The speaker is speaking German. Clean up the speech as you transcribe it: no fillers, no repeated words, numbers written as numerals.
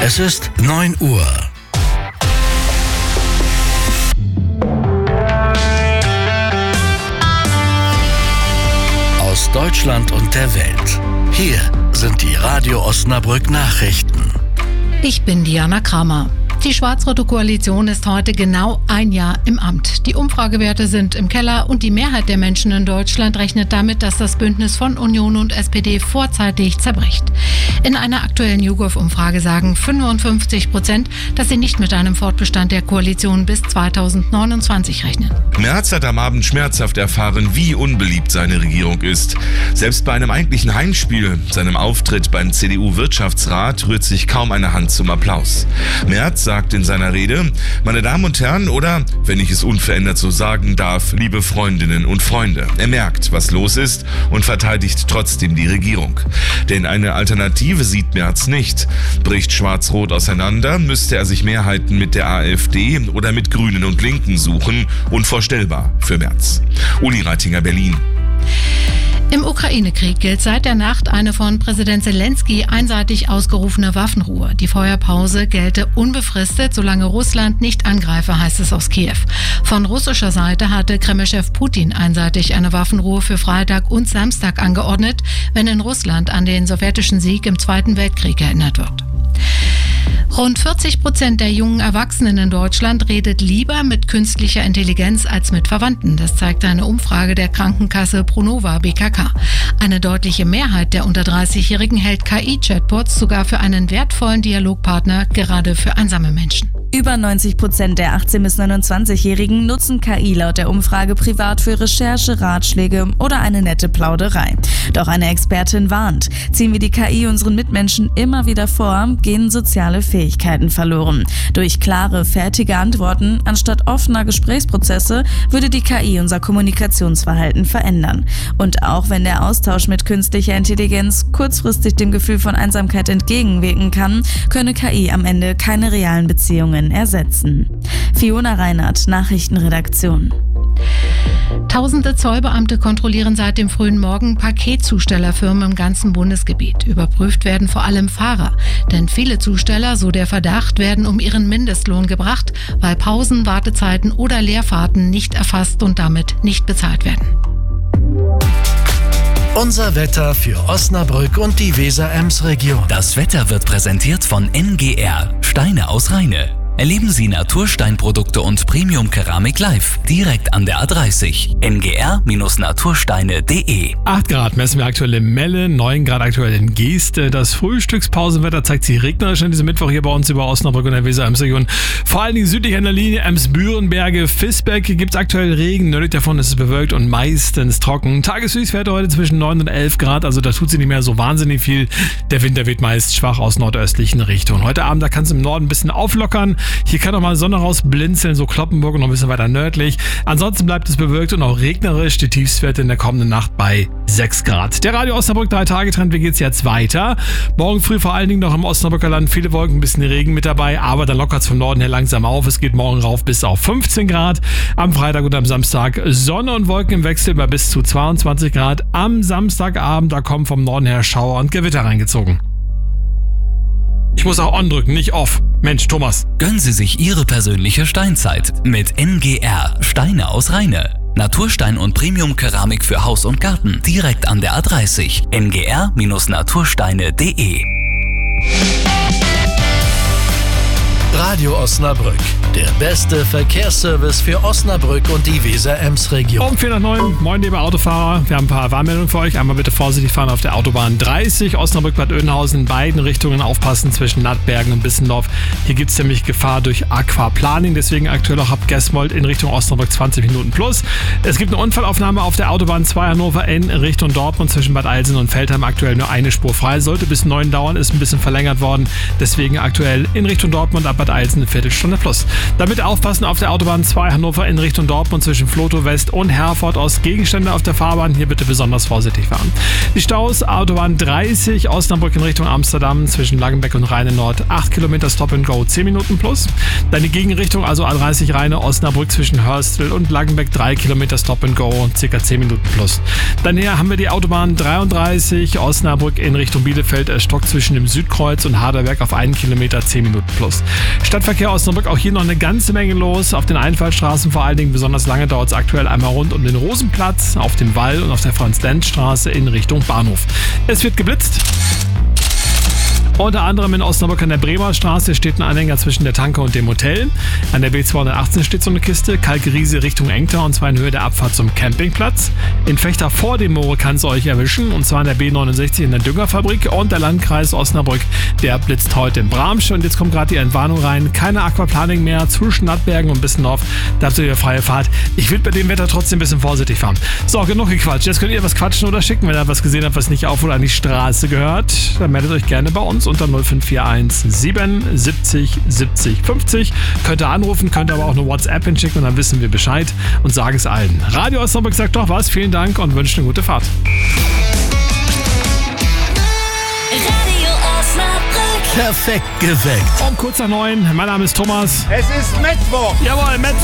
Es ist 9 Uhr. Aus Deutschland und der Welt. Hier sind die Radio Osnabrück Nachrichten. Ich bin Diana Kramer. Die schwarz-rote Koalition ist heute genau ein Jahr im Amt. Die Umfragewerte sind im Keller und die Mehrheit der Menschen in Deutschland rechnet damit, dass das Bündnis von Union und SPD vorzeitig zerbricht. In einer aktuellen YouGov-Umfrage sagen 55%, dass sie nicht mit einem Fortbestand der Koalition bis 2029 rechnen. Merz hat am Abend schmerzhaft erfahren, wie unbeliebt seine Regierung ist. Selbst bei einem eigentlichen Heimspiel, seinem Auftritt beim CDU-Wirtschaftsrat, rührt sich kaum eine Hand zum Applaus. Merz sagt in seiner Rede: Meine Damen und Herren, oder, wenn ich es unverändert so sagen darf, liebe Freundinnen und Freunde. Er merkt, was los ist und verteidigt trotzdem die Regierung. Denn eine Alternative sieht Merz nicht. Bricht Schwarz-Rot auseinander, müsste er sich Mehrheiten mit der AfD oder mit Grünen und Linken suchen. Unvorstellbar für Merz. Uli Reitinger, Berlin. Im Ukraine-Krieg gilt seit der Nacht eine von Präsident Zelensky einseitig ausgerufene Waffenruhe. Die Feuerpause gelte unbefristet, solange Russland nicht angreife, heißt es aus Kiew. Von russischer Seite hatte Kreml-Chef Putin einseitig eine Waffenruhe für Freitag und Samstag angeordnet, wenn in Russland an den sowjetischen Sieg im Zweiten Weltkrieg erinnert wird. Rund 40% der jungen Erwachsenen in Deutschland redet lieber mit künstlicher Intelligenz als mit Verwandten. Das zeigt eine Umfrage der Krankenkasse Pronova BKK. Eine deutliche Mehrheit der unter 30-Jährigen hält KI-Chatbots sogar für einen wertvollen Dialogpartner, gerade für einsame Menschen. Über 90% der 18- bis 29-Jährigen nutzen KI laut der Umfrage privat für Recherche, Ratschläge oder eine nette Plauderei. Doch eine Expertin warnt: Ziehen wir die KI unseren Mitmenschen immer wieder vor, gehen soziale Fähigkeiten verloren. Durch klare, fertige Antworten anstatt offener Gesprächsprozesse würde die KI unser Kommunikationsverhalten verändern. Und auch wenn der Austausch mit künstlicher Intelligenz kurzfristig dem Gefühl von Einsamkeit entgegenwirken kann, könne KI am Ende keine realen Beziehungen ersetzen. Fiona Reinhardt, Nachrichtenredaktion. Tausende Zollbeamte kontrollieren seit dem frühen Morgen Paketzustellerfirmen im ganzen Bundesgebiet. Überprüft werden vor allem Fahrer. Denn viele Zusteller, so der Verdacht, werden um ihren Mindestlohn gebracht, weil Pausen, Wartezeiten oder Leerfahrten nicht erfasst und damit nicht bezahlt werden. Unser Wetter für Osnabrück und die Weser-Ems-Region. Das Wetter wird präsentiert von NGR, Steine aus Rheine. Erleben Sie Natursteinprodukte und Premium-Keramik live, direkt an der A30. ngr-natursteine.de. 8 Grad messen wir aktuell in Melle, 9 Grad aktuell in Geeste. Das Frühstückspausenwetter zeigt sich regnerisch an diesem Mittwoch hier bei uns über Osnabrück und der Weser-Ems-Region. Vor allen Dingen südlich an der Linie Ems-Bürenberge, Visbeck gibt es aktuell Regen. Nördlich davon ist es bewölkt und meistens trocken. Tageshöchstwerte heute zwischen 9 und 11 Grad, also da tut sich nicht mehr so wahnsinnig viel. Der Wind, der weht meist schwach aus nordöstlichen Richtungen. Heute Abend, da kann es im Norden ein bisschen auflockern. Hier kann auch mal Sonne rausblinzeln, so Kloppenburg und noch ein bisschen weiter nördlich. Ansonsten bleibt es bewölkt und auch regnerisch. Die Tiefstwerte in der kommenden Nacht bei 6 Grad. Der Radio Osnabrück 3-Tage-Trend, wie geht's jetzt weiter? Morgen früh vor allen Dingen noch im Osnabrücker Land viele Wolken, ein bisschen Regen mit dabei, aber dann lockert es vom Norden her langsam auf. Es geht morgen rauf bis auf 15 Grad. Am Freitag und am Samstag Sonne und Wolken im Wechsel bei bis zu 22 Grad. Am Samstagabend, da kommen vom Norden her Schauer und Gewitter reingezogen. Ich muss auch on drücken, nicht off. Mensch, Thomas. Gönnen Sie sich Ihre persönliche Steinzeit mit NGR, Steine aus Rheine. Naturstein und Premium-Keramik für Haus und Garten, direkt an der A30. ngr-natursteine.de. Radio Osnabrück, der beste Verkehrsservice für Osnabrück und die Weser-Ems-Region. Um 8:04, moin liebe Autofahrer, wir haben ein paar Warnmeldungen für euch. Einmal bitte vorsichtig fahren auf der Autobahn 30, Osnabrück-Bad Oeynhausen, in beiden Richtungen aufpassen zwischen Nattbergen und Bissendorf. Hier gibt es nämlich Gefahr durch Aquaplaning, deswegen aktuell auch ab Gesmold in Richtung Osnabrück 20 Minuten plus. Es gibt eine Unfallaufnahme auf der Autobahn 2 Hannover in Richtung Dortmund zwischen Bad Eilsen und Veltheim, aktuell nur eine Spur frei. Sollte bis 9 dauern, ist ein bisschen verlängert worden, deswegen aktuell in Richtung Dortmund ab Bad Bad Eilsen eine Viertelstunde plus. Damit aufpassen auf der Autobahn 2 Hannover in Richtung Dortmund zwischen Flotow West und Herford Ost. Gegenstände auf der Fahrbahn, hier bitte besonders vorsichtig fahren. Die Staus, Autobahn 30 Osnabrück in Richtung Amsterdam zwischen Langenbeck und Rheine Nord 8 Kilometer Stop and Go 10 Minuten plus. Dann die Gegenrichtung, also A30 Rheine Osnabrück zwischen Hörstel und Langenbeck 3 Kilometer Stop and Go ca. 10 Minuten plus. Dann hier haben wir die Autobahn 33 Osnabrück in Richtung Bielefeld, Stock zwischen dem Südkreuz und Harderberg auf 1 Kilometer 10 Minuten plus. Stadtverkehr Osnabrück, auch hier noch eine ganze Menge los. Auf den Einfallstraßen vor allen Dingen besonders lange dauert es aktuell einmal rund um den Rosenplatz, auf den Wall und auf der Franz-Lenz-Straße in Richtung Bahnhof. Es wird geblitzt. Unter anderem in Osnabrück an der Bremer Straße steht ein Anhänger zwischen der Tanke und dem Hotel. An der B218 steht so eine Kiste, Kalkriese Richtung Engter und zwar in Höhe der Abfahrt zum Campingplatz. In Fechter vor dem Moore kann es euch erwischen und zwar an der B69 in der Düngerfabrik und der Landkreis Osnabrück, der blitzt heute in Bramsch und jetzt kommt gerade die Entwarnung rein. Keine Aquaplaning mehr zwischen Nattbergen und Bissendorf, da habt ihr wieder freie Fahrt. Ich würde bei dem Wetter trotzdem ein bisschen vorsichtig fahren. So, genug gequatscht. Jetzt könnt ihr was quatschen oder schicken, wenn ihr was gesehen habt, was nicht auf oder an die Straße gehört. Dann meldet euch gerne bei uns unter 0541 77 70 50. Könnt ihr anrufen, könnt aber auch eine WhatsApp hinschicken und dann wissen wir Bescheid und sagen es allen. Radio Osnabrück sagt doch was, vielen Dank und wünscht eine gute Fahrt. Radio Osnabrück. Perfekt geweckt. Um kurz nach 9, mein Name ist Thomas. Es ist Mittwoch. Jawohl, Mittwoch.